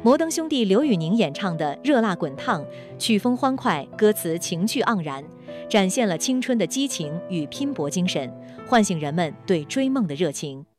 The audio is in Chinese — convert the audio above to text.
摩登兄弟刘宇宁演唱的《热辣滚烫》，曲风欢快，歌词情趣盎然，展现了青春的激情与拼搏精神，唤醒人们对追梦的热情。